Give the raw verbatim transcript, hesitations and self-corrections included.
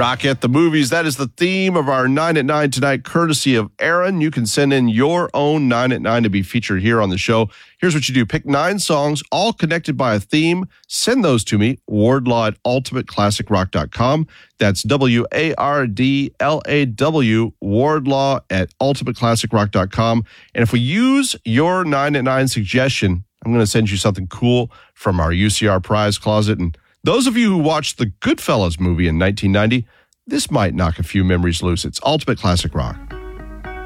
Rock at the Movies. That is the theme of our nine at nine tonight, courtesy of Aaron. You can send in your own nine at nine to be featured here on the show. Here's what you do. Pick nine songs, all connected by a theme. Send those to me, Wardlaw at ultimate classic rock dot com. That's W A R D L A W, Wardlaw at ultimate classic rock dot com. And if we use your nine at nine suggestion, I'm going to send you something cool from our U C R prize closet. And those of you who watched the Goodfellas movie in nineteen ninety, this might knock a few memories loose. It's Ultimate Classic Rock.